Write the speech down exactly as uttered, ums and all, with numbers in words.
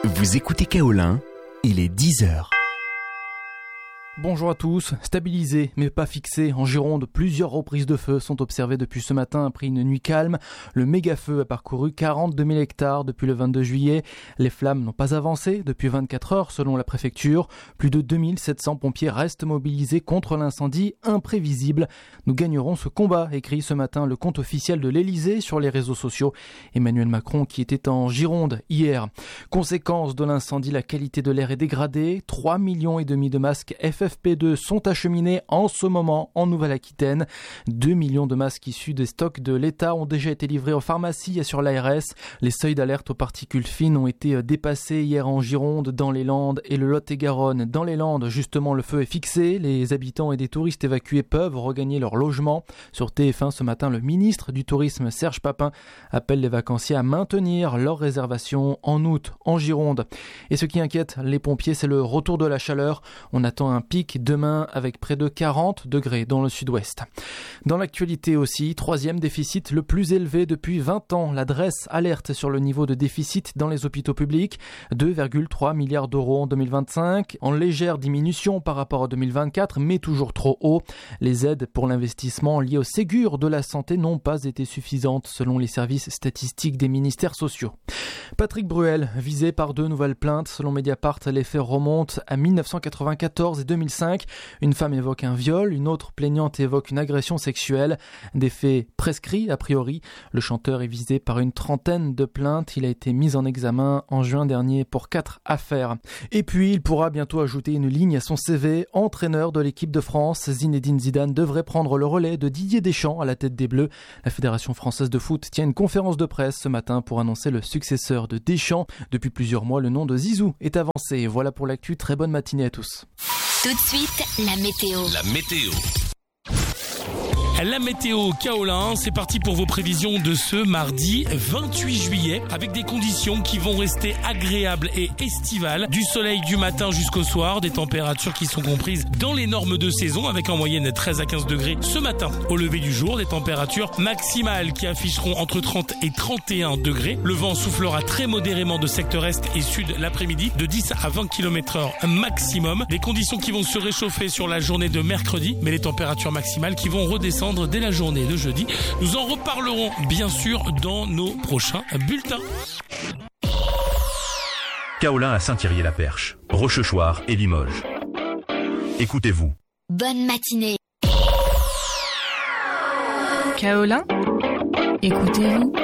Vous écoutez Kaolin, il est dix heures. Bonjour à tous. Stabilisés mais pas fixés en Gironde, plusieurs reprises de feu sont observées depuis ce matin après une nuit calme. Le méga-feu a parcouru quarante-deux mille hectares depuis le vingt-deux juillet. Les flammes n'ont pas avancé depuis vingt-quatre heures selon la préfecture. Plus de deux mille sept cents pompiers restent mobilisés contre l'incendie imprévisible. Nous gagnerons ce combat, écrit ce matin le compte officiel de l'Elysée sur les réseaux sociaux. Emmanuel Macron qui était en Gironde hier. Conséquence de l'incendie, la qualité de l'air est dégradée. trois millions et demi de masques F F P deux sont acheminés en ce moment en Nouvelle-Aquitaine. deux millions de masques issus des stocks de l'État ont déjà été livrés aux pharmacies et sur l'A R S. Les seuils d'alerte aux particules fines ont été dépassés hier en Gironde, dans les Landes et le Lot-et-Garonne. Dans les Landes, justement, le feu est fixé. Les habitants et des touristes évacués peuvent regagner leur logement. Sur T F un ce matin, le ministre du Tourisme, Serge Papin, appelle les vacanciers à maintenir leurs réservations en août en Gironde. Et ce qui inquiète les pompiers, c'est le retour de la chaleur. On attend un pic demain avec près de quarante degrés dans le sud-ouest. Dans l'actualité aussi, troisième déficit le plus élevé depuis vingt ans. La Drees alerte sur le niveau de déficit dans les hôpitaux publics. deux virgule trois milliards d'euros en deux mille vingt-cinq, en légère diminution par rapport à deux mille vingt-quatre, mais toujours trop haut. Les aides pour l'investissement liées au Ségur de la santé n'ont pas été suffisantes selon les services statistiques des ministères sociaux. Patrick Bruel, visé par deux nouvelles plaintes. Selon Mediapart, les faits remontent à mille neuf cent quatre-vingt-quatorze et deux mille cinq. Une femme évoque un viol, une autre plaignante évoque une agression sexuelle. Des faits prescrits a priori. Le chanteur est visé par une trentaine de plaintes. Il a été mis en examen en juin dernier pour quatre affaires. Et puis, il pourra bientôt ajouter une ligne à son C V. Entraîneur de l'équipe de France, Zinedine Zidane devrait prendre le relais de Didier Deschamps à la tête des Bleus. La Fédération française de foot tient une conférence de presse ce matin pour annoncer le successeur de Deschamps. Depuis plusieurs mois, le nom de Zizou est avancé. Voilà pour l'actu. Très bonne matinée à tous. Tout de suite, la météo. La météo. La météo Kaolin, c'est parti pour vos prévisions de ce mardi vingt-huit juillet avec des conditions qui vont rester agréables et estivales. Du soleil du matin jusqu'au soir, des températures qui sont comprises dans les normes de saison avec en moyenne treize à quinze degrés ce matin. Au lever du jour, des températures maximales qui afficheront entre trente et trente et un degrés. Le vent soufflera très modérément de secteur est et sud l'après-midi de dix à vingt kilomètres heure maximum. Des conditions qui vont se réchauffer sur la journée de mercredi, mais les températures maximales qui vont redescendre dès la journée de jeudi. Nous en reparlerons bien sûr dans nos prochains bulletins. Kaolin à Saint-Thierry-la-Perche, Rochechouart et Limoges. Écoutez-vous. Bonne matinée. Kaolin, écoutez-vous.